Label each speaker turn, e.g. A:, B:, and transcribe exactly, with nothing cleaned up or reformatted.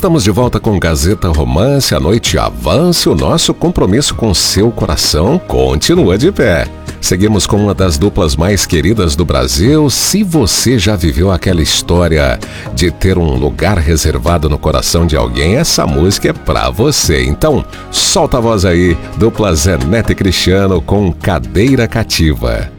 A: Estamos de volta com Gazeta Romance. A noite avança, o nosso compromisso com seu coração continua de pé. Seguimos com uma das duplas mais queridas do Brasil. Se você já viveu aquela história de ter um lugar reservado no coração de alguém, essa música é pra você. Então, solta a voz aí, dupla Zé Neto e Cristiano com Cadeira Cativa.